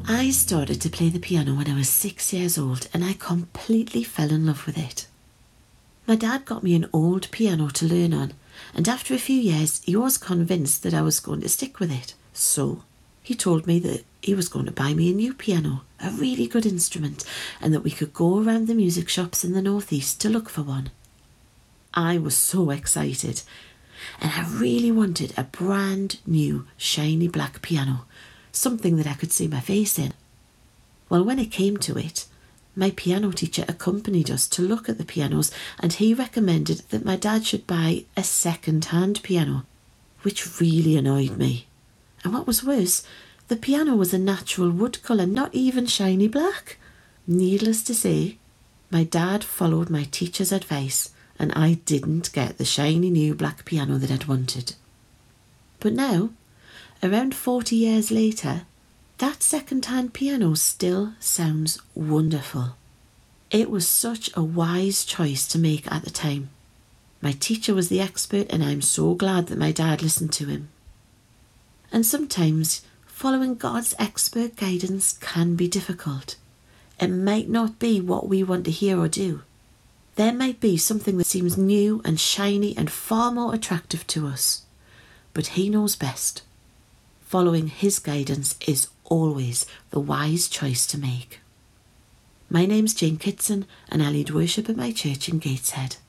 I started to play the piano when I was 6 years old and I completely fell in love with it. My dad got me an old piano to learn on, and after a few years he was convinced that I was going to stick with it. So he told me that he was going to buy me a new piano, a really good instrument, and that we could go around the music shops in the northeast to look for one. I was so excited, and I really wanted a brand new shiny black piano, something that I could see my face in. Well, when it came to it, my piano teacher accompanied us to look at the pianos, and he recommended that my dad should buy a second-hand piano, which really annoyed me. And what was worse, the piano was a natural wood colour, not even shiny black. Needless to say, my dad followed my teacher's advice, and I didn't get the shiny new black piano that I'd wanted. But now, around 40 years later, that second-hand piano still sounds wonderful. It was such a wise choice to make at the time. My teacher was the expert, and I'm so glad that my dad listened to him. And sometimes following God's expert guidance can be difficult. It might not be what we want to hear or do. There might be something that seems new and shiny and far more attractive to us, but He knows best. Following His guidance is always the wise choice to make. My name's Jane Kitson, and I lead worship at my church in Gateshead.